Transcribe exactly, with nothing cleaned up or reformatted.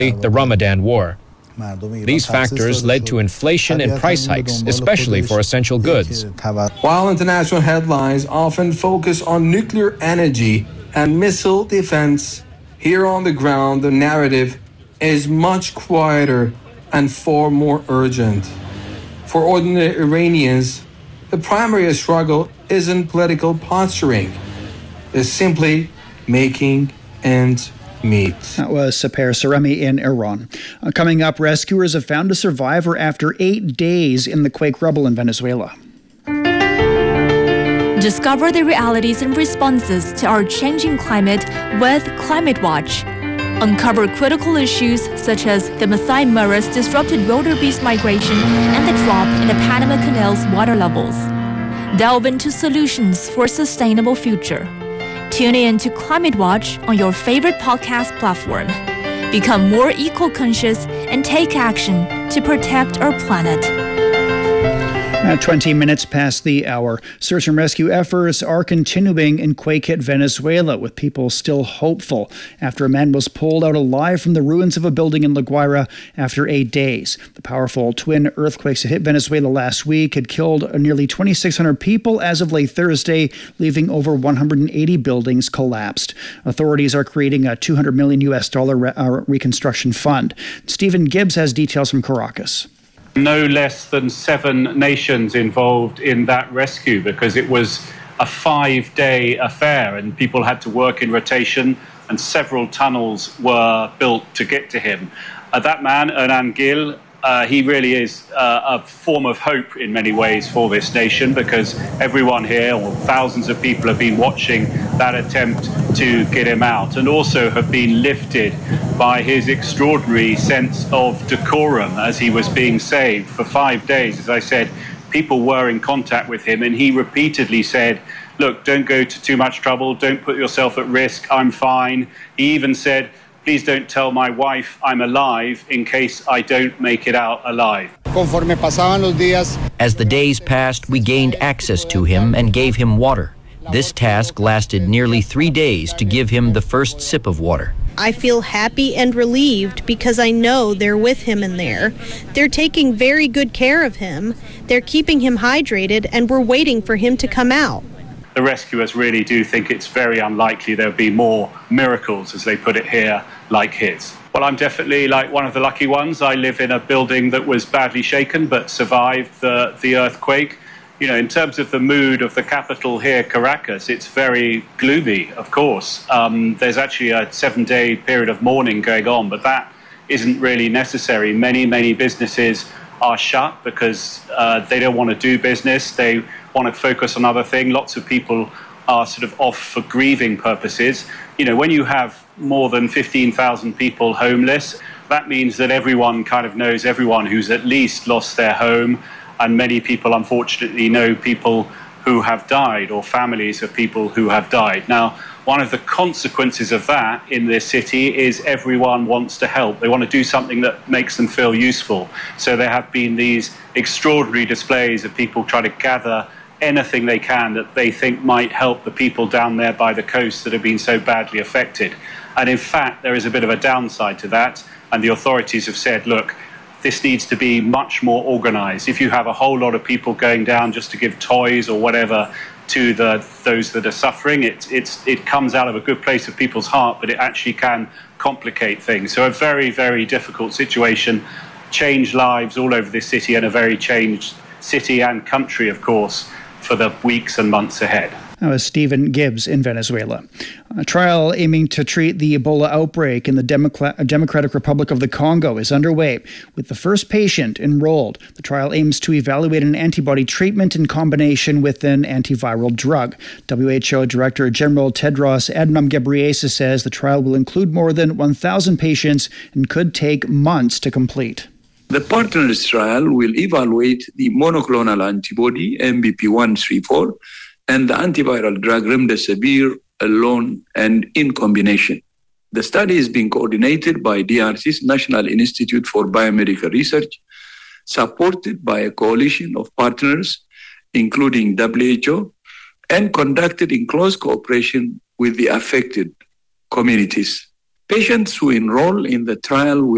the Ramadan war. These factors led to inflation and price hikes, especially for essential goods. While international headlines often focus on nuclear energy and missile defense, here on the ground the narrative is much quieter and far more urgent. For ordinary Iranians, the primary struggle isn't political posturing. It's simply making ends meet. That was Saper Saremi in Iran. Uh, coming up, rescuers have found a survivor after eight days in the quake rubble in Venezuela. Discover the realities and responses to our changing climate with Climate Watch. Uncover critical issues such as the Masai Mara's disrupted wildebeest migration and the drop in the Panama Canal's water levels. Delve into solutions for a sustainable future. Tune in to Climate Watch on your favorite podcast platform. Become more eco-conscious and take action to protect our planet. At twenty minutes past the hour, search and rescue efforts are continuing in quake-hit Venezuela, with people still hopeful after a man was pulled out alive from the ruins of a building in La Guaira after eight days. The powerful twin earthquakes that hit Venezuela last week had killed nearly twenty-six hundred people as of late Thursday, leaving over one hundred eighty buildings collapsed. Authorities are creating a two hundred million U S dollar re- uh, reconstruction fund. Stephen Gibbs has details from Caracas. No less than seven nations involved in that rescue, because it was a five-day affair and people had to work in rotation and several tunnels were built to get to him. Uh, that man, Hernan Gil, uh, he really is uh, a form of hope in many ways for this nation, because everyone here, or thousands of people, have been watching that attempt to get him out and also have been lifted by his extraordinary sense of decorum as he was being saved. For five days, as I said, people were in contact with him and he repeatedly said, look, don't go to too much trouble, don't put yourself at risk, I'm fine. He even said, please don't tell my wife I'm alive in case I don't make it out alive. As the days passed, we gained access to him and gave him water. This task lasted nearly three days to give him the first sip of water. I feel happy and relieved because I know they're with him in there. They're taking very good care of him. They're keeping him hydrated, and we're waiting for him to come out. The rescuers really do think it's very unlikely there'll be more miracles, as they put it here, like his. Well, I'm definitely like one of the lucky ones. I live in a building that was badly shaken but survived the, the earthquake. You know, in terms of the mood of the capital here, Caracas, it's very gloomy, of course. Um, there's actually a seven-day period of mourning going on, but that isn't really necessary. Many, many businesses are shut because uh, they don't want to do business. They want to focus on other things. Lots of people are sort of off for grieving purposes. You know, when you have more than fifteen thousand people homeless, that means that everyone kind of knows everyone who's at least lost their home. And many people, unfortunately, know people who have died or families of people who have died. Now, one of the consequences of that in this city is everyone wants to help. They want to do something that makes them feel useful. So there have been these extraordinary displays of people trying to gather anything they can that they think might help the people down there by the coast that have been so badly affected. And in fact, there is a bit of a downside to that. And the authorities have said, look, this needs to be much more organized. If you have a whole lot of people going down just to give toys or whatever to the those that are suffering, it, it's, it comes out of a good place of people's heart, but it actually can complicate things. So a very, very difficult situation, change lives all over this city, and a very changed city and country, of course, for the weeks and months ahead. That was Stephen Gibbs in Venezuela. A trial aiming to treat the Ebola outbreak in the Democrat- Democratic Republic of the Congo is underway, with the first patient enrolled. The trial aims to evaluate an antibody treatment in combination with an antiviral drug. W H O Director General Tedros Adhanom Ghebreyesus says the trial will include more than one thousand patients and could take months to complete. The partners trial will evaluate the monoclonal antibody M B P one thirty-four and the antiviral drug remdesivir alone and in combination. The study is being coordinated by D R C's National Institute for Biomedical Research, supported by a coalition of partners, including W H O, and conducted in close cooperation with the affected communities. Patients who enroll in the trial will